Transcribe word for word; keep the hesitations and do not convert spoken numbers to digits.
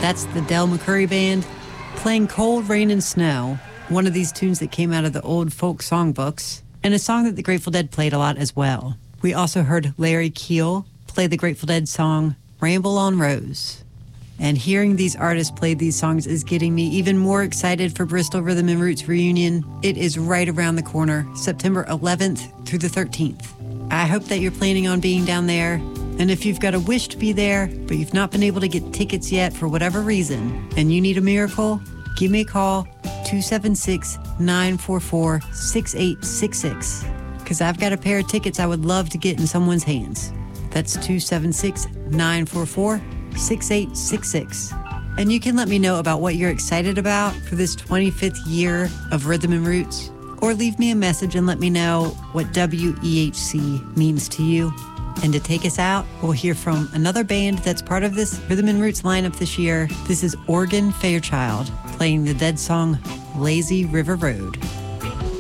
That's the Del McCoury Band playing Cold Rain and Snow, one of these tunes that came out of the old folk songbooks, and a song that the Grateful Dead played a lot as well. We also heard Larry Keel play the Grateful Dead song Ramble on Rose. And hearing these artists play these songs is getting me even more excited for Bristol Rhythm and Roots reunion. It is right around the corner, September eleventh through the thirteenth. I hope that you're planning on being down there. And if you've got a wish to be there, but you've not been able to get tickets yet for whatever reason, and you need a miracle, give me a call, two seven six, nine four four, six eight six six. Because I've got a pair of tickets I would love to get in someone's hands. That's two seven six, nine four four, six eight six six. And you can let me know about what you're excited about for this twenty-fifth year of Rhythm and Roots, or leave me a message and let me know what W E H C means to you. And to take us out, we'll hear from another band that's part of this Rhythm and Roots lineup this year. This is Oregon Fairchild playing the Dead song Lazy River Road.